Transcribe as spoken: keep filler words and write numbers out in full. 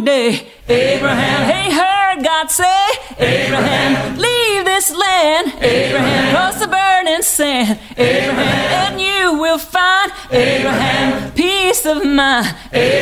one day. Abraham, he heard God say, Abraham, leave this land. Abraham, cross the burning sand. Abraham, and you will find, Abraham, peace of mind. Abraham,